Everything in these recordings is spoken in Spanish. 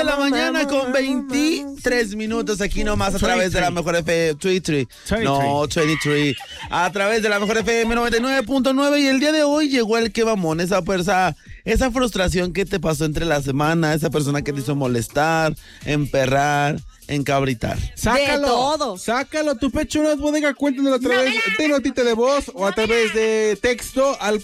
la mañana con 23 minutos aquí nomás a través de la mejor FM 23. A través de la mejor FM 99.9 y el día de hoy llegó el que mamón, esa frustración que te pasó entre la semana, esa persona que te hizo molestar, emperrar, encabritar. Sácalo, de todo. Sácalo, tu Pechugas Bodega, cuéntanos a través de notita de voz o a través de texto al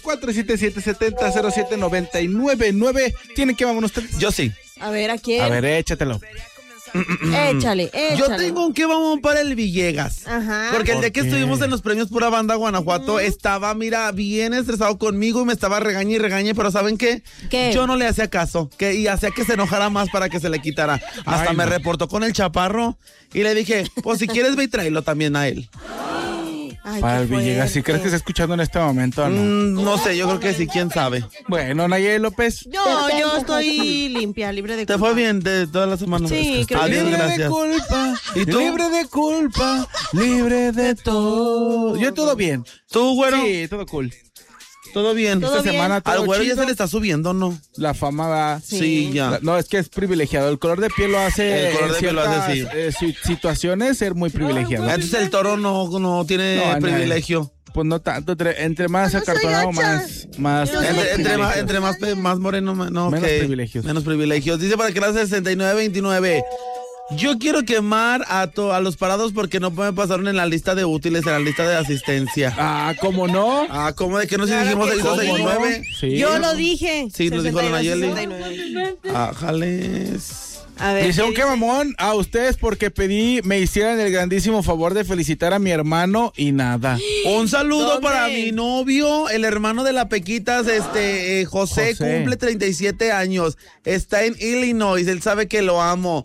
477-7007-999. ¿Tienen que vámonos ustedes? Yo sí. A ver, ¿a quién? A ver, échatelo. Échale. Yo tengo un que vamos para el Villegas. Ajá. Porque el día que estuvimos en los premios Pura Banda Guanajuato, estaba, bien estresado conmigo y me estaba regañe, pero ¿saben qué? ¿Qué? Yo no le hacía caso, y hacía que se enojara más para que se le quitara. Hasta me reportó con el chaparro y le dije, pues si quieres ve y tráelo también a él. Ay, para el Villegas, ¿sí crees que está escuchando en este momento o no? No sé, yo creo que sí, quién sabe. Bueno, Nayeli López. No, yo estoy limpia, libre de culpa. ¿Te fue bien de toda la semana? Sí, creo que libre gracias. de culpa. ¿Y tú? Libre de culpa, libre de todo. Yo todo bien. ¿Tú, güero? Sí, todo cool. Todo bien. ¿Todo bien? Semana todo al güero ya se le está subiendo, ¿no? La fama va. Sí, ya. No, es que es privilegiado. El color de piel lo hace. El color de piel lo hace, sí. Situaciones ser muy privilegiado. Entonces el toro no tiene privilegio. Pues no tanto, entre más acartonado, más más moreno, menos privilegios. Menos privilegios. Dice para que la 6929. Yo quiero quemar a los parados porque no me pasaron en la lista de útiles, en la lista de asistencia. Ah, ¿cómo no? Ah, ¿cómo de que no se dijimos 6269? Sí. Yo lo dije. Sí, lo dijo la Nayeli. Jales. A ver, dice un que mamón a ustedes porque me hicieran el grandísimo favor de felicitar a mi hermano y nada. Un saludo para mi novio, el hermano de la Pequitas, José, cumple 37 años, está en Illinois, él sabe que lo amo.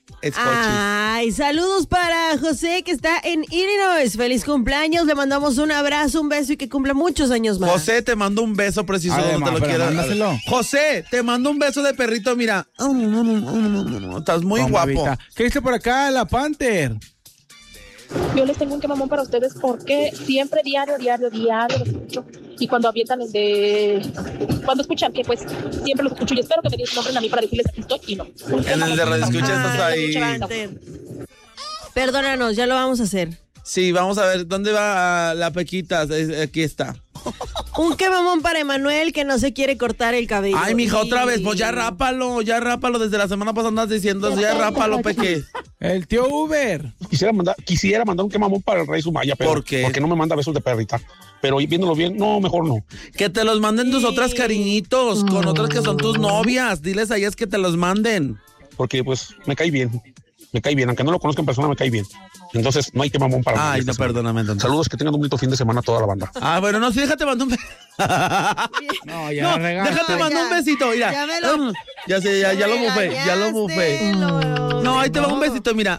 Ay, saludos para José que está en Illinois. Feliz cumpleaños, le mandamos un abrazo, un beso y que cumpla muchos años más. José, te mando un beso preciso donde te lo quieras. José, te mando un beso de perrito, mira. Estás muy guapo. Babita. ¿Qué dice por acá la Panther? Yo les tengo un quemamón para ustedes porque siempre diario lo escucho. Y cuando avientan cuando escuchan que pues siempre los escucho y espero que me nombren a mí para decirles aquí estoy y no. En el de Radio Escucha estás ahí. Perdónanos, ya lo vamos a hacer. Sí, vamos a ver, ¿dónde va la Pequita? Aquí está. Un quemamón para Emanuel que no se quiere cortar el cabello. Ay, mija, otra vez, pues ya rápalo, desde la semana pasada andas diciendo, ya rápalo, Peque. El tío Uber. Quisiera mandar un quemamón para el Rey Sumaya, pero ¿por qué? Porque no me manda besos de perrita. Pero viéndolo bien, no, mejor no. Que te los manden tus otras cariñitos, con otras que son tus novias. Diles a ellas que te los manden. Porque pues me cae bien, aunque no lo conozca en persona, me cae bien. Entonces no hay quemamón para mí. Ay, no, perdóname entonces. Saludos, que tengan un bonito fin de semana a toda la banda. Ah, bueno, no, sí, déjate mandar un besito. No, ya déjate mandar un besito, mira. Ya sé, ya lo bufé. No, ahí te va un besito, mira.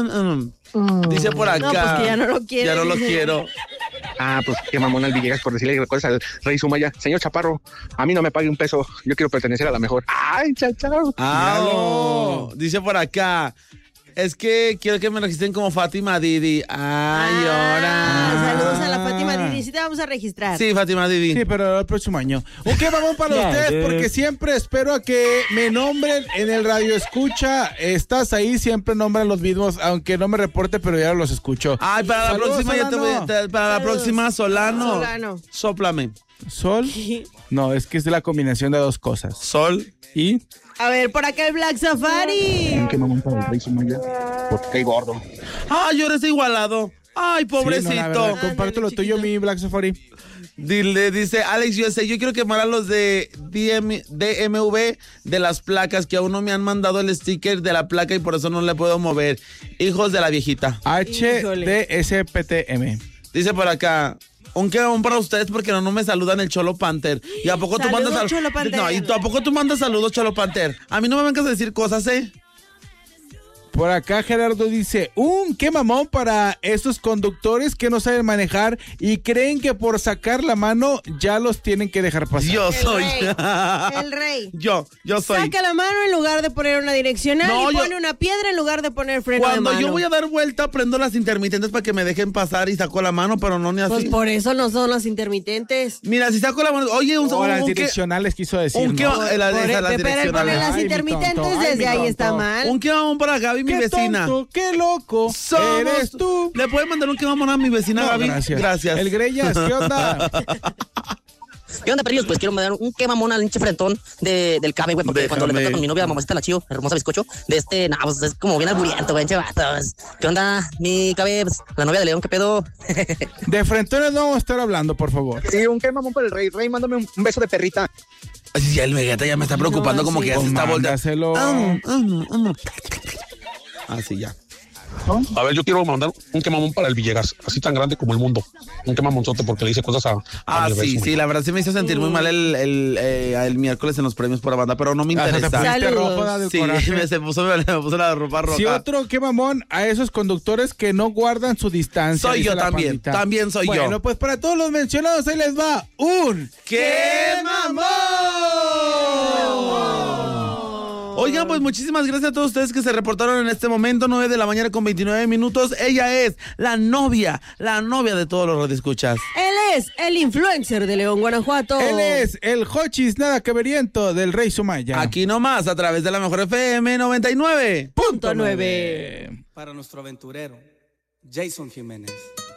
Dice por acá. No, pues que ya no lo quiero. Ya no lo quiero. Ah, pues qué mamón al Villegas por decirle cosas al Rey Sumaya. Señor Chaparro, a mí no me pague un peso, yo quiero pertenecer a la mejor. Ay, chao. Dice por acá. Es que quiero que me registren como Fátima Didi. Ay, ahora. Saludos a la Fátima Didi. Sí te vamos a registrar. Sí, Fátima Didi. Sí, pero el próximo año. Un qué mamón para ustedes, porque siempre espero a que me nombren en el Radio Escucha. Estás ahí, siempre nombran los mismos, aunque no me reporte, pero ya los escucho. Ay, para Saludos, la próxima para la próxima, Solano. Sóplame. ¿Sol? No, es que es la combinación de dos cosas. Sol y... A ver, por acá el Black Safari. ¿Qué mamón para el Rey Sumaya? Porque cae gordo. Ay, yo eres igualado. Ay, pobrecito. Sí, no, comparte lo tuyo, mi Black Safari. Dice Alex USA, yo quiero quemar a los de DMV de las placas que aún no me han mandado el sticker de la placa y por eso no le puedo mover. Hijos de la viejita. HDSPTM. Dice por acá, un quemón para ustedes porque no me saludan el Cholo Panther. ¿Y a poco tú mandas saludos? No, ¿y a poco tú mandas saludos, Cholo Panther? A mí no me vengas a decir cosas, ¿eh? Por acá Gerardo dice, qué mamón para esos conductores que no saben manejar y creen que por sacar la mano ya los tienen que dejar pasar. Yo soy. El rey. Yo soy. Saca la mano en lugar de poner una direccional y pone una piedra en lugar de poner freno de mano. Cuando yo voy a dar vuelta, prendo las intermitentes para que me dejen pasar y saco la mano, pero no ni así. Pues por eso no son las intermitentes. Mira, si saco la mano, oye, las direccionales quiso decir. Pero el poner las intermitentes desde ahí está mal. Un qué mamón para Gaby, mi vecina. Tonto, qué loco. Eres tú. ¿Le pueden mandar un qué mamón a mi vecina Gaby? Gracias. El Greyas, ¿qué onda? ¿Qué onda, perrillos? Pues quiero mandar un qué mamón al hinche frentón del Cabe, güey, porque cuando le meto con mi novia, mamacita la Chío, hermosa bizcocho, pues es como bien alburiento, güey, vatos. ¿Qué onda, mi Cabe? Pues, la novia de León, ¿qué pedo? De frentones no vamos a estar hablando, por favor. Sí, un qué mamón para el Rey. Rey, mándame un beso de perrita. Ay, ya el Vegeta ya me está preocupando, como que ya se está volteando. Así ya. A ver, yo quiero mandar un quemamón para el Villegas, así tan grande como el mundo. Un quemamonzote porque le hice cosas a sí, la verdad sí me hizo sentir muy mal el miércoles en los premios por la banda, pero no me interesa. Sí, me puso la ropa roja. Sí, otro quemamón a esos conductores que no guardan su distancia. Soy yo también soy yo. Bueno, pues para todos los mencionados ahí les va un quemamón. Oigan, pues muchísimas gracias a todos ustedes que se reportaron en este momento, 9:29 a.m. Ella es la novia de todos los radioescuchas. Él es el influencer de León, Guanajuato. Él es el Jochis nada queberiento del Rey Sumaya. Aquí nomás, a través de la mejor FM 99.9. .9. Para nuestro aventurero, Jason Jiménez.